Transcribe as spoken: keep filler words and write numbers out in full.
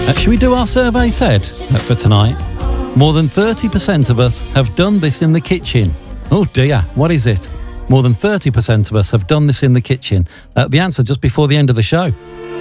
Uh, should we do our survey said uh, for tonight? More than thirty percent of us have done this in the kitchen. Oh dear, what is it? More than thirty percent of us have done this in the kitchen. Uh, the answer just before the end of the show.